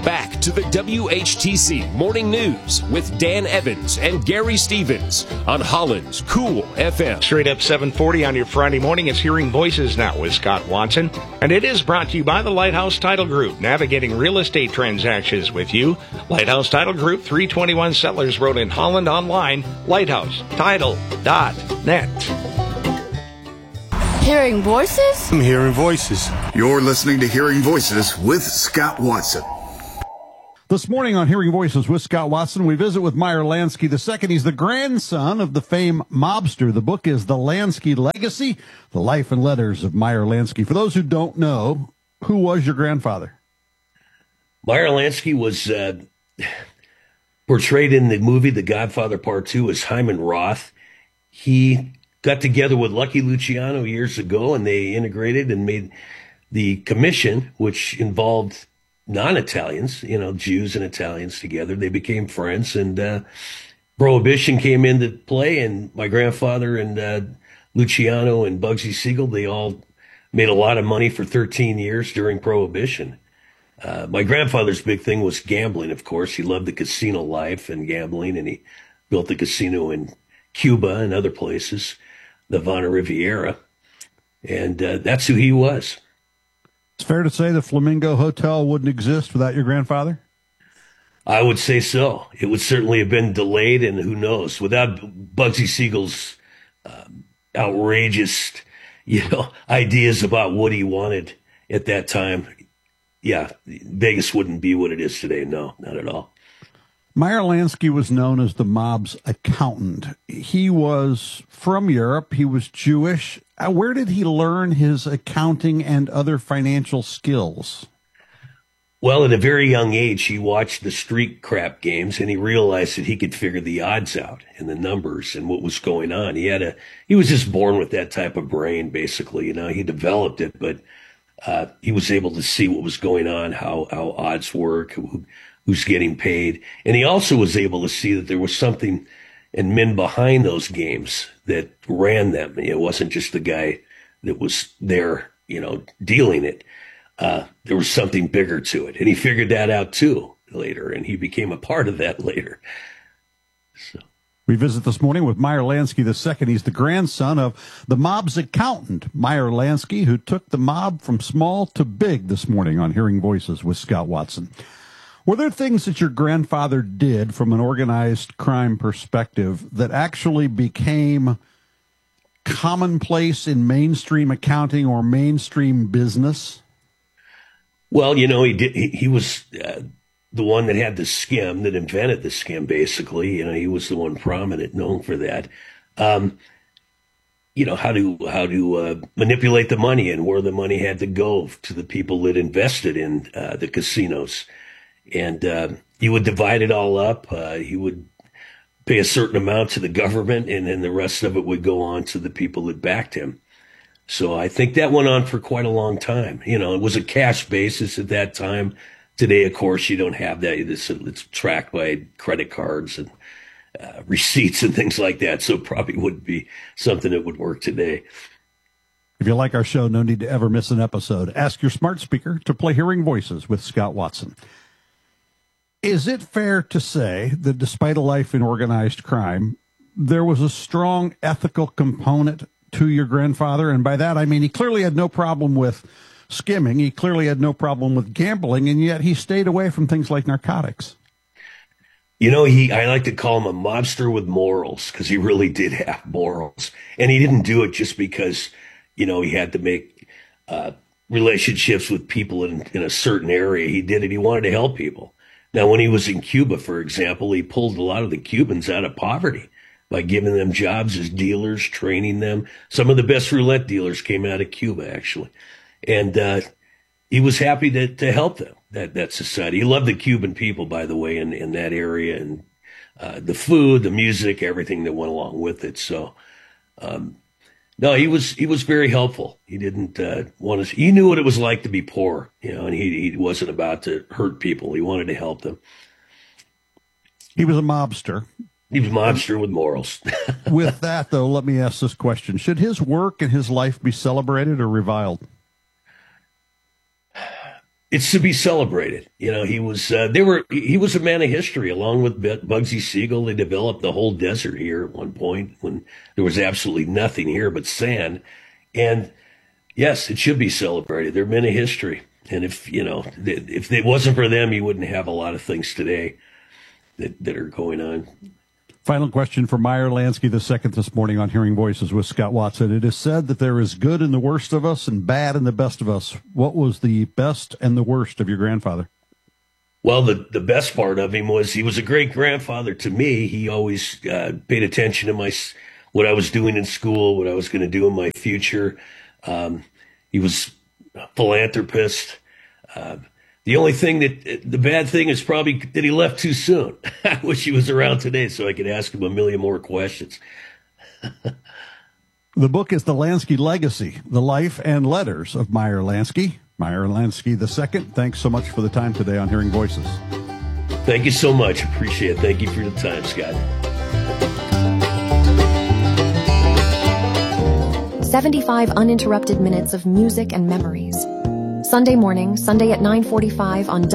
back to the WHTC Morning News with Dan Evans and Gary Stevens on Holland's Cool FM. Straight up 740 on your Friday morning. It's Hearing Voices now with Scott Watson. And it is brought to you by the Lighthouse Title Group, navigating real estate transactions with you. Lighthouse Title Group, 321 Settlers Road in Holland, online, lighthousetitle.net. Hearing Voices? I'm hearing voices. You're listening to Hearing Voices with Scott Watson. This morning on Hearing Voices with Scott Watson, we visit with Meyer Lansky II. He's the grandson of the famed mobster. The book is The Lansky Legacy, The Life and Letters of Meyer Lansky. For those who don't know, who was your grandfather? Meyer Lansky was portrayed in the movie The Godfather Part 2 as Hyman Roth. He got together with Lucky Luciano years ago, and they integrated and made the commission, which involved non-Italians, Jews and Italians together. They became friends, and Prohibition came into play, and my grandfather and Luciano and Bugsy Siegel, they all made a lot of money for 13 years during Prohibition. My grandfather's big thing was gambling, of course. He loved the casino life and gambling, and he built the casino in Cuba and other places, the Havana Riviera, and that's who he was. It's fair to say the Flamingo Hotel wouldn't exist without your grandfather? I would say so. It would certainly have been delayed, and who knows, without Bugsy Siegel's outrageous, ideas about what he wanted at that time. Yeah, Vegas wouldn't be what it is today. No, not at all. Meyer Lansky was known as the mob's accountant. He was from Europe. He was Jewish. Where did he learn his accounting and other financial skills? Well, at a very young age, he watched the street crap games, and he realized that he could figure the odds out and the numbers and what was going on. He was just born with that type of brain, basically. He developed it, but he was able to see what was going on, how odds work, who's getting paid. And he also was able to see that there was something and men behind those games that ran them. It wasn't just the guy that was there, dealing it. There was something bigger to it. And he figured that out too later, and he became a part of that later. So. We visit this morning with Meyer Lansky II. He's the grandson of the mob's accountant, Meyer Lansky, who took the mob from small to big this morning on Hearing Voices with Scott Watson. Were there things that your grandfather did from an organized crime perspective that actually became commonplace in mainstream accounting or mainstream business? Well, he did. He was the one that had the skim, that invented the skim, basically. He was the one prominent, known for that. How to manipulate the money and where the money had to go to the people that invested in the casinos. And he would divide it all up. He would pay a certain amount to the government, and then the rest of it would go on to the people that backed him. So I think that went on for quite a long time. It was a cash basis at that time. Today, of course, you don't have that. It's tracked by credit cards and receipts and things like that. So it probably wouldn't be something that would work today. If you like our show, no need to ever miss an episode. Ask your smart speaker to play Hearing Voices with Scott Watson. Is it fair to say that despite a life in organized crime, there was a strong ethical component to your grandfather? And by that, I mean, he clearly had no problem with skimming. He clearly had no problem with gambling, and yet he stayed away from things like narcotics. I like to call him a mobster with morals, because he really did have morals. And he didn't do it just because, he had to make relationships with people in a certain area. He did it. He wanted to help people. Now, when he was in Cuba, for example, he pulled a lot of the Cubans out of poverty by giving them jobs as dealers, training them. Some of the best roulette dealers came out of Cuba, actually. And he was happy to help them, that society. He loved the Cuban people, by the way, in that area, and the food, the music, everything that went along with it. So, no, he was very helpful. He didn't he knew what it was like to be poor, and he wasn't about to hurt people. He wanted to help them. He was a mobster. He was a mobster with morals. With that, though, let me ask this question. Should his work and his life be celebrated or reviled? It's to be celebrated. He was a man of history along with Bugsy Siegel. They developed the whole desert here at one point when there was absolutely nothing here but sand. And yes, it should be celebrated. They're men of history. And if it wasn't for them, you wouldn't have a lot of things today that are going on. Final question for Meyer Lansky II this morning on Hearing Voices with Scott Watson. It is said that there is good in the worst of us and bad in the best of us. What was the best and the worst of your grandfather? Well, the best part of him was he was a great grandfather to me. He always paid attention to what I was doing in school, what I was going to do in my future. He was a philanthropist. The bad thing is probably that he left too soon. I wish he was around today so I could ask him a million more questions. The book is The Lansky Legacy, The Life and Letters of Meyer Lansky. Meyer Lansky II, thanks so much for the time today on Hearing Voices. Thank you so much. Appreciate it. Thank you for the time, Scott. 75 uninterrupted minutes of music and memories. Sunday morning, Sunday at 9:45 on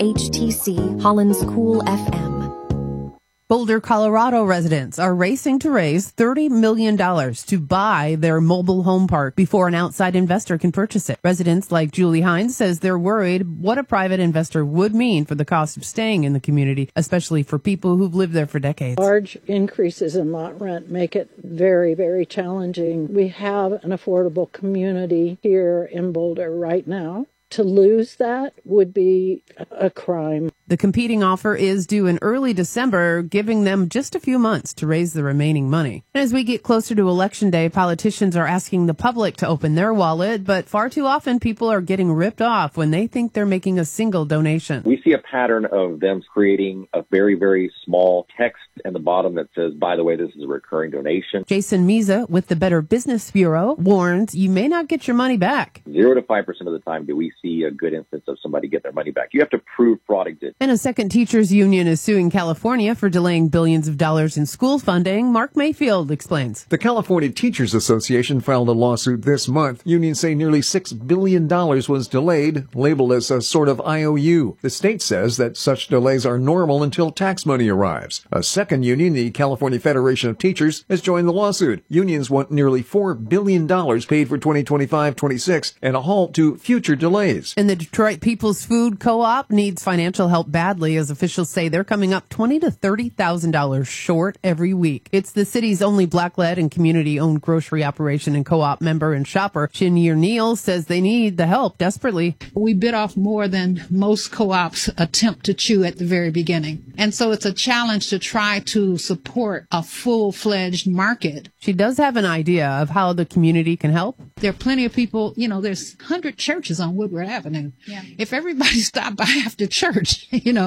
WHTC, Holland's Cool FM. Boulder, Colorado residents are racing to raise $30 million to buy their mobile home park before an outside investor can purchase it. Residents like Julie Hines says they're worried what a private investor would mean for the cost of staying in the community, especially for people who've lived there for decades. Large increases in lot rent make it very, very challenging. We have an affordable community here in Boulder right now. To lose that would be a crime. The competing offer is due in early December, giving them just a few months to raise the remaining money. And as we get closer to Election Day, politicians are asking the public to open their wallet, but far too often people are getting ripped off when they think they're making a single donation. We see a pattern of them creating a very, very small text in the bottom that says, by the way, this is a recurring donation. Jason Meza with the Better Business Bureau warns you may not get your money back. 0 to 5% of the time do we see a good instance of somebody get their money back. You have to prove fraud exists. And a second teachers union is suing California for delaying billions of dollars in school funding. Mark Mayfield explains. The California Teachers Association filed a lawsuit this month. Unions say nearly $6 billion was delayed, labeled as a sort of IOU. The state says that such delays are normal until tax money arrives. A second union, the California Federation of Teachers, has joined the lawsuit. Unions want nearly $4 billion paid for 2025-26 and a halt to future delays. And the Detroit People's Food Co-op needs financial help badly, as officials say they're coming up $20,000 to $30,000 short every week. It's the city's only black-led and community-owned grocery operation and co-op member and shopper. Chinyeer Neal says they need the help desperately. We bit off more than most co-ops attempt to chew at the very beginning. And so it's a challenge to try to support a full-fledged market. She does have an idea of how the community can help. There are plenty of people, there's 100 churches on Woodward Avenue. Yeah. If everybody stopped by after church,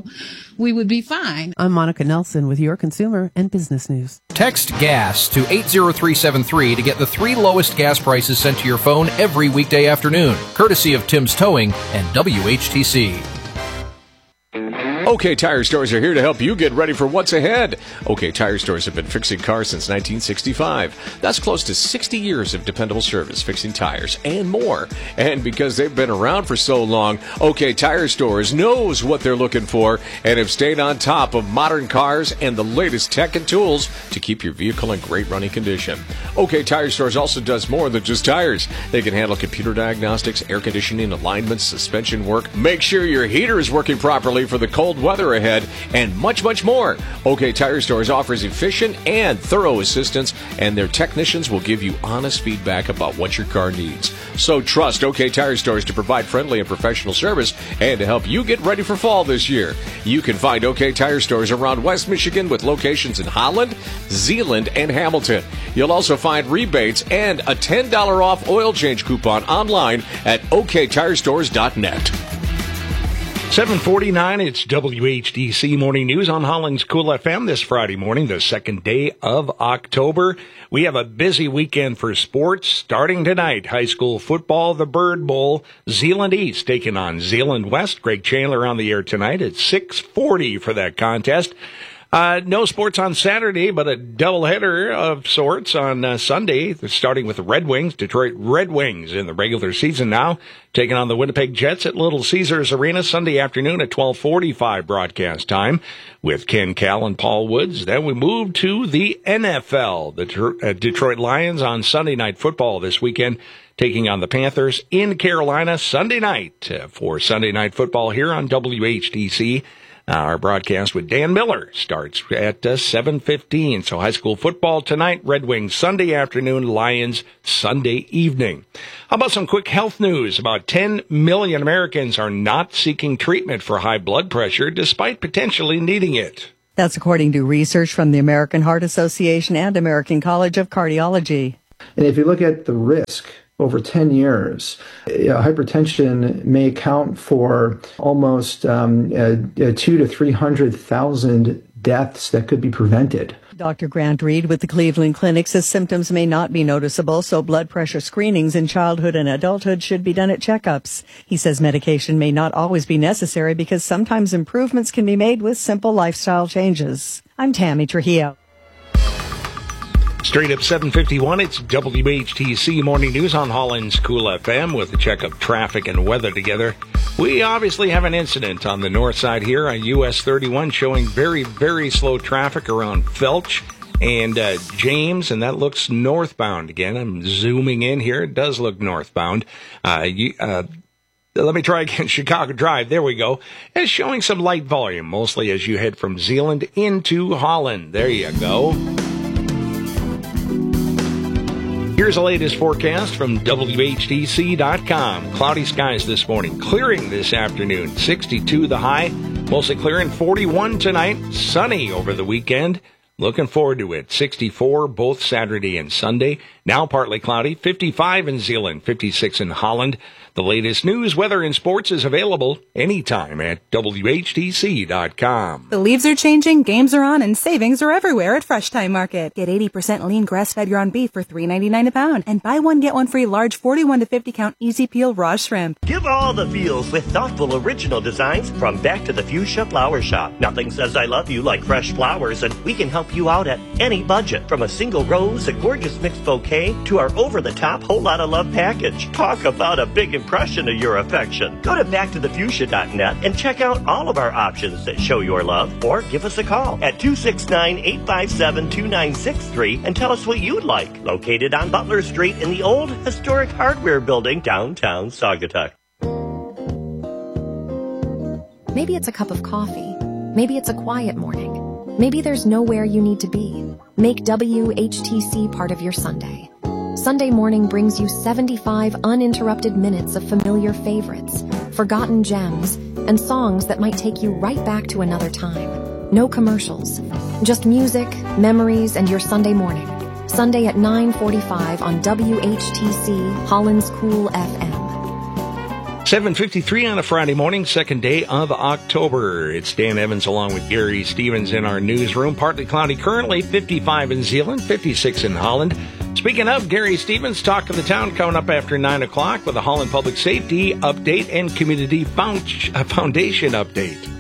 we would be fine. I'm Monica Nelson with your consumer and business news. Text GAS to 80373 to get the 3 lowest gas prices sent to your phone every weekday afternoon, courtesy of Tim's Towing and WHTC. OK Tire Stores are here to help you get ready for what's ahead. OK Tire Stores have been fixing cars since 1965. That's close to 60 years of dependable service fixing tires and more. And because they've been around for so long, OK Tire Stores knows what they're looking for and have stayed on top of modern cars and the latest tech and tools to keep your vehicle in great running condition. OK Tire Stores also does more than just tires. They can handle computer diagnostics, air conditioning, alignments, suspension work, make sure your heater is working properly for the cold weather ahead, and much, much more. OK Tire Stores offers efficient and thorough assistance, and their technicians will give you honest feedback about what your car needs. So trust OK Tire Stores to provide friendly and professional service and to help you get ready for fall this year. You can find OK Tire Stores around West Michigan with locations in Holland, Zeeland, and Hamilton. You'll also find rebates and a $10 off oil change coupon online at oktirestores.net. 7:49, it's WHDC Morning News on Holland's Cool FM this Friday morning, the second day of October. We have a busy weekend for sports. Starting tonight, high school football, the Bird Bowl, Zeeland East taking on Zeeland West. Greg Chandler on the air tonight at 6:40 for that contest. No sports on Saturday, but a doubleheader of sorts on Sunday. They're starting with the Red Wings, Detroit Red Wings in the regular season now, taking on the Winnipeg Jets at Little Caesars Arena Sunday afternoon at 12:45 broadcast time with Ken Kal and Paul Woods. Then we move to the NFL. The Detroit Lions on Sunday Night Football this weekend, taking on the Panthers in Carolina Sunday night for Sunday Night Football here on WHTC. Our broadcast with Dan Miller starts at 7:15. So high school football tonight, Red Wings Sunday afternoon, Lions Sunday evening. How about some quick health news? About 10 million Americans are not seeking treatment for high blood pressure despite potentially needing it. That's according to research from the American Heart Association and American College of Cardiology. And if you look at the risk over 10 years, hypertension may account for almost 200,000 to 300,000 deaths that could be prevented. Dr. Grant Reed with the Cleveland Clinic says symptoms may not be noticeable, so blood pressure screenings in childhood and adulthood should be done at checkups. He says medication may not always be necessary because sometimes improvements can be made with simple lifestyle changes. I'm Tammy Trujillo. Straight up 7:51, it's WHTC Morning News on Holland's Cool FM with a check of traffic and weather together. We obviously have an incident on the north side here on US 31 showing very, very slow traffic around Felch and James, and that looks northbound. Again, I'm zooming in here. It does look northbound. Let me try again. Chicago Drive. There we go. It's showing some light volume, mostly as you head from Zeeland into Holland. There you go. Here's the latest forecast from WHTC.com. Cloudy skies this morning, clearing this afternoon. 62 the high, mostly clearing. 41 tonight, sunny over the weekend. Looking forward to it. 64 both Saturday and Sunday. Now partly cloudy. 55 in Zeeland, 56 in Holland. The latest news, weather, and sports is available anytime at WHTC.com. The leaves are changing, games are on, and savings are everywhere at Fresh Time Market. Get 80% lean grass-fed ground beef for $3.99 a pound. And buy one, get one free large 41 to 50 count easy peel raw shrimp. Give all the feels with thoughtful original designs from Back to the Fuchsia Flower Shop. Nothing says I love you like fresh flowers, and we can help you out at any budget. From a single rose, a gorgeous mixed bouquet, to our over-the-top whole lot of love package. Talk about a big impression of your affection. Go to backtothefuchsia.net and check out all of our options that show your love, or give us a call at 269-857-2963 and tell us what you'd like. Located on Butler Street in the old historic hardware building downtown Saugatuck. Maybe it's a cup of coffee. Maybe it's a quiet morning. Maybe there's nowhere you need to be. Make WHTC part of your Sunday. Sunday morning brings you 75 uninterrupted minutes of familiar favorites, forgotten gems, and songs that might take you right back to another time. No commercials. Just music, memories, and your Sunday morning. Sunday at 9:45 on WHTC, Holland's Cool FM. 7:53 on a Friday morning, second day of October. It's Dan Evans along with Gary Stevens in our newsroom. Partly cloudy currently, 55 in Zeeland, 56 in Holland. Speaking of, Gary Stevens, Talk of the Town, coming up after 9 o'clock with a Holland Public Safety update and Community Foundation update.